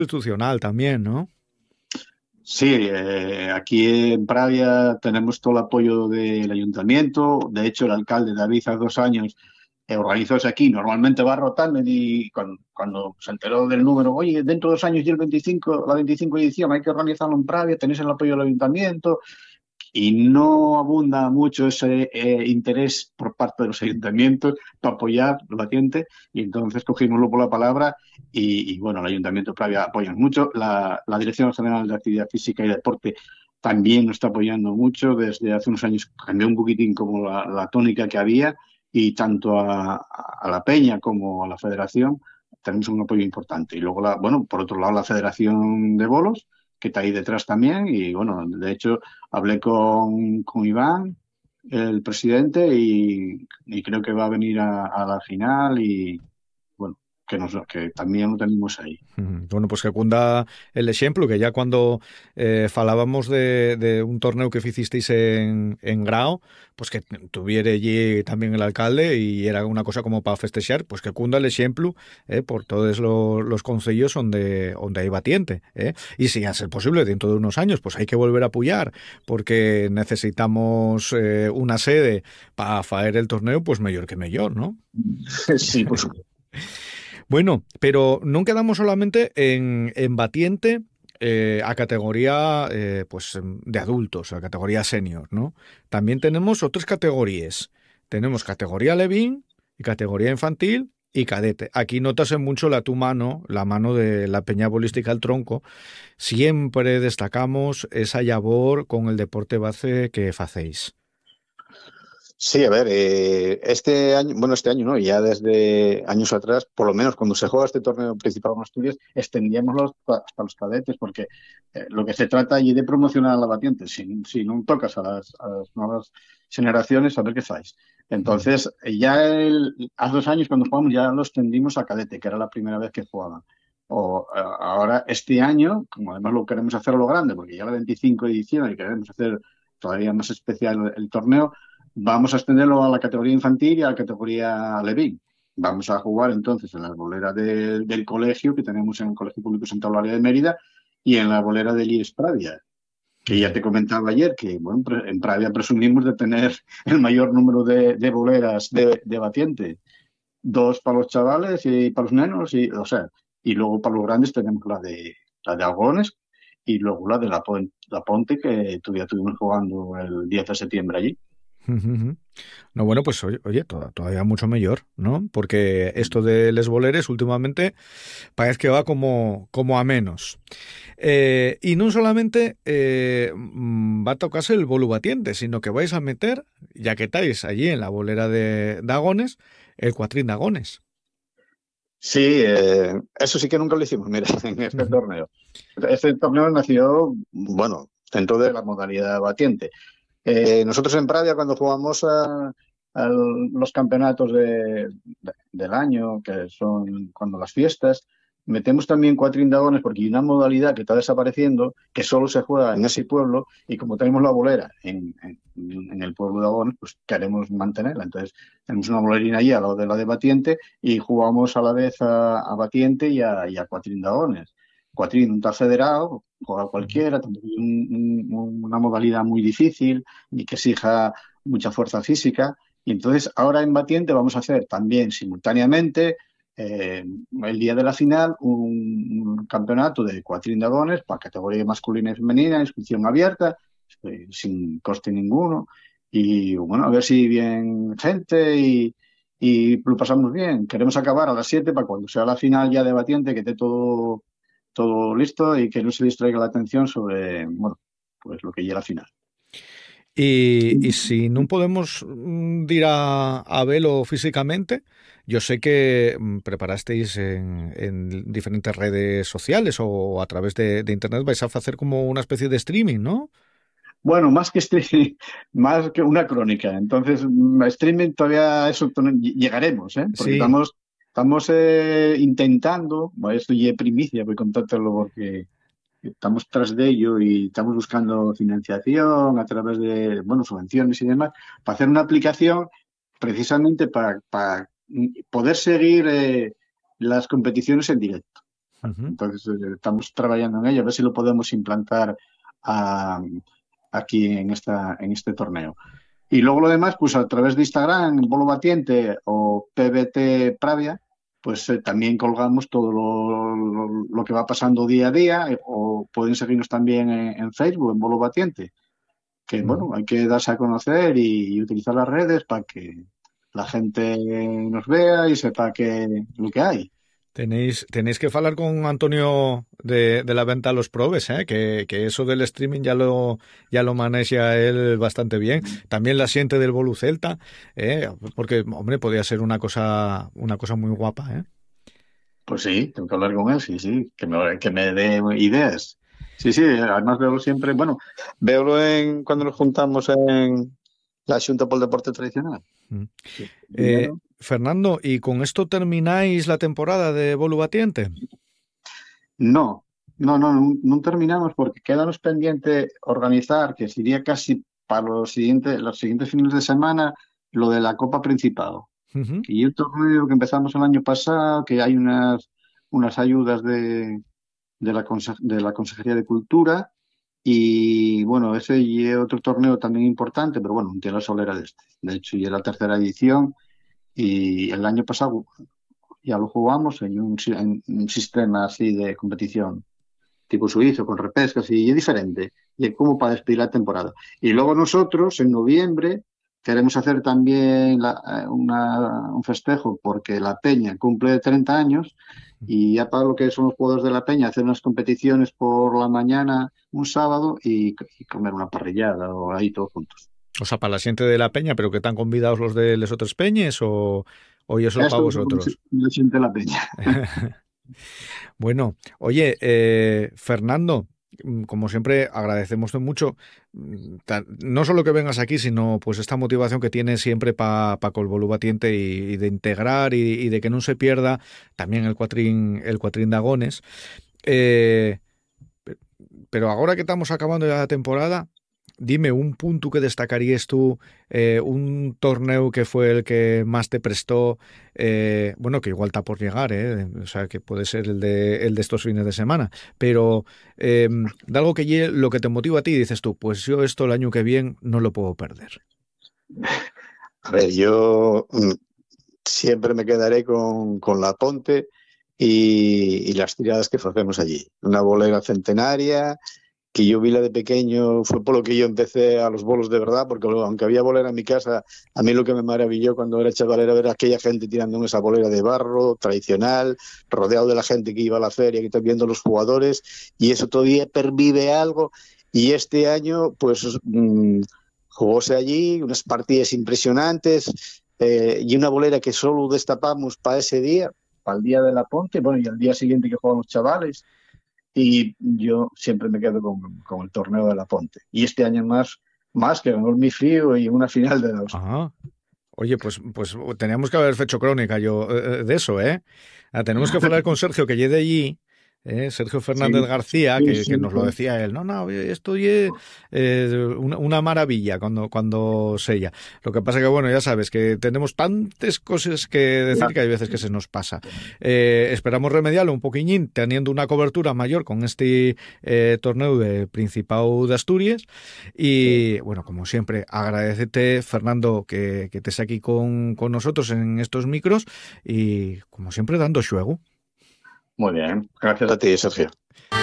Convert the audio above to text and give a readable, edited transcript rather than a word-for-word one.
institucional también, ¿no? Sí, aquí en Pravia tenemos todo el apoyo del ayuntamiento. De hecho, el alcalde David hace 2 años organizó eso aquí. Normalmente va rotando y cuando se enteró del número, oye, dentro de 2 años y el 25, la 25 edición hay que organizarlo en Pravia, tenéis el apoyo del ayuntamiento y no abunda mucho ese interés por parte de los ayuntamientos para apoyar lo latente y entonces cogimoslo por la palabra bueno, el Ayuntamiento de Pravia apoya mucho, la Dirección General de Actividad Física y Deporte también nos está apoyando mucho, desde hace unos años cambió un poquitín como la tónica que había y tanto a la Peña como a la Federación tenemos un apoyo importante. Y luego, bueno, por otro lado, la Federación de Bolos, que está ahí detrás también. Y bueno, de hecho, hablé con Iván, el presidente, y creo que va a venir a la final y bueno, que también lo tenemos ahí. Bueno, pues que cunda el ejemplo, que ya cuando falábamos de un torneo que hicisteis en Grao, pues que tuviera allí también el alcalde y era una cosa como para festejar, pues que cunda el ejemplo por todos los concellos donde hay batiente. Y si a ser posible, dentro de unos años, pues hay que volver a apoyar, porque necesitamos una sede para hacer el torneo, pues mejor que mejor, ¿no? Sí, por supuesto. Bueno, pero no quedamos solamente en batiente a categoría pues de adultos, a categoría senior, ¿no? También tenemos otras categorías. Tenemos categoría Levín y categoría infantil y cadete. Aquí notas mucho tu mano, la mano de la Peña Bolística al Tronco. Siempre destacamos esa labor con el deporte base que facéis. Sí, a ver, este año no, ya desde años atrás, por lo menos cuando se juega este torneo principal en Asturias, extendíamoslo hasta los cadetes, porque lo que se trata allí de promocionar a la batiente, si no tocas a las nuevas generaciones, a ver qué fáis. Entonces, hace 2 años cuando jugamos ya lo extendimos a cadete, que era la primera vez que jugaban. Ahora, este año, como además lo queremos hacer a lo grande, porque ya la 25 edición y queremos hacer todavía más especial el torneo, vamos a extenderlo a la categoría infantil y a la categoría Levín. Vamos a jugar entonces en las boleras del colegio que tenemos en el Colegio Público Santa Eulalia de Mérida y en la bolera del IES Pravia, que ya te comentaba ayer que bueno, en Pravia presumimos de tener el mayor número de boleras de batiente. 2 para los chavales y para los nenos, o sea, y luego para los grandes tenemos la de Agones y luego la Ponte que todavía estuvimos jugando el 10 de septiembre allí. No, bueno, pues oye, todavía mucho mejor, ¿no? Porque esto de les boleres últimamente parece que va como a menos. Y no solamente va a tocarse el bolu batiente, sino que vais a meter, ya que estáis allí en la bolera de Agones, el cuatrín de Agones. Sí, eso sí que nunca lo hicimos, mira, en este torneo. Este torneo nació, bueno, dentro de la modalidad batiente. Nosotros en Pravia, cuando jugamos a los campeonatos del año, que son cuando las fiestas, metemos también cuatrindagones porque hay una modalidad que está desapareciendo, que solo se juega en ese pueblo, y como tenemos la bolera en el pueblo de Agones, pues queremos mantenerla. Entonces, tenemos una bolerina allí al lado de la de Batiente y jugamos a la vez a Batiente y a cuatrindagones. Cuatrín, un tal federado, juega cualquiera, tampoco es una modalidad muy difícil y que exija mucha fuerza física. Y entonces ahora en Batiente vamos a hacer también simultáneamente el día de la final un campeonato de cuatrindagones para categoría masculina y femenina, inscripción abierta, sin coste ninguno. Y bueno, a ver si viene gente y lo pasamos bien. Queremos acabar a las 7 para cuando sea la final ya de Batiente, que esté todo listo y que no se distraiga la atención sobre, bueno, pues lo que llega al final. Y si no podemos ir a verlo físicamente, yo sé que preparasteis en diferentes redes sociales o a través de internet vais a hacer como una especie de streaming, ¿no? Bueno, más que streaming, más que una crónica. Entonces, streaming todavía eso llegaremos, ¿eh? Porque Sí. estamos intentando, bueno, esto ya es primicia, voy a contártelo porque estamos tras de ello y estamos buscando financiación a través de, bueno, subvenciones y demás, para hacer una aplicación precisamente para poder seguir las competiciones en directo. Entonces estamos trabajando en ello, a ver si lo podemos implantar a, aquí en este torneo. Y luego lo demás, pues a través de Instagram, Bolo Batiente o PBT Pravia, pues también colgamos todo lo que va pasando día a día, o pueden seguirnos también en Facebook, en Bolo Batiente, que bueno, hay que darse a conocer y utilizar las redes para que la gente nos vea y sepa lo que hay. Tenéis que falar con Antonio de la venta a los probes, que eso del streaming ya lo maneja él bastante bien. También la siente del Bolu Celta, porque, hombre, podría ser una cosa muy guapa, ¿eh? Pues sí, tengo que hablar con él, sí, que me dé ideas. Sí, además veo siempre, bueno, cuando nos juntamos en la Xunta por el Deporte Tradicional. Sí, Fernando, ¿y con esto termináis la temporada de Bolu Batiente? No terminamos porque quedanos pendiente organizar, que sería casi para los siguientes fines de semana, lo de la Copa Principado. Y un torneo que empezamos el año pasado, que hay unas ayudas de la Consejería de Cultura, y bueno, ese y otro torneo también importante, pero bueno, tiene la solera de este. De hecho, ya es la tercera edición, y el año pasado ya lo jugamos en un sistema así de competición tipo suizo, con repescas, y es diferente. Y es como para despedir la temporada. Y luego nosotros, en noviembre, queremos hacer también un festejo porque la Peña cumple 30 años y ya para lo que son los jugadores de la Peña, hacer unas competiciones por la mañana un sábado y comer una parrillada o ahí todos juntos. O sea, para la gente de la Peña, pero que están convidados los de los otros peñes o yo solo para Esto vosotros. lo siente la Peña. Bueno, oye, Fernando, como siempre, agradecemos mucho, no solo que vengas aquí, sino pues esta motivación que tienes siempre para col Bolu Batiente y de integrar y de que no se pierda también el cuatrín de Agones. Pero ahora que estamos acabando ya la temporada, dime un punto que destacarías tú, un torneo que fue el que más te prestó, bueno, que igual está por llegar, o sea, que puede ser el de estos fines de semana, pero de algo que lo que te motiva a ti, dices tú, pues yo esto el año que viene no lo puedo perder. A ver, yo siempre me quedaré con la Ponte y las tiradas que hacemos allí. Una bolera centenaria que yo vi la de pequeño, fue por lo que yo empecé a los bolos de verdad, porque aunque había bolera en mi casa, a mí lo que me maravilló cuando era chaval era ver a aquella gente tirando en esa bolera de barro tradicional, rodeado de la gente que iba a la feria, que está viendo los jugadores, y eso todavía pervive algo, y este año pues jugóse allí unas partidas impresionantes, y una bolera que solo destapamos para ese día, para el día de la Ponte, bueno, y al día siguiente que juegan los chavales. Y yo siempre me quedo con el torneo de la Ponte. Y este año más que ganó el Mi Frío y una final de dos. Ajá. Oye, pues teníamos que haber hecho crónica yo de eso, ¿eh? Tenemos que hablar con Sergio, que llegue de allí, Sergio Fernández García, que nos lo decía él. No, esto es una maravilla cuando sella. Lo que pasa que, bueno, ya sabes que tenemos tantas cosas que decir que hay veces que se nos pasa. Esperamos remediarlo un poquillín, teniendo una cobertura mayor con este torneo de Principado de Asturias. Y, bueno, como siempre, agradecerte, Fernando, que estés aquí con nosotros en estos micros y, como siempre, dando xuego. Muy bien, gracias a ti, Sergio.